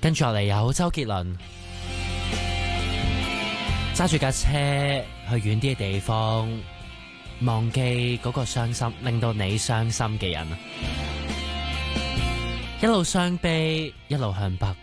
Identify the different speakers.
Speaker 1: 跟住落嚟有周杰倫，揸住架車去遠啲嘅地方，忘記嗰個傷心，令到你傷心嘅人，一路傷悲，一路向北。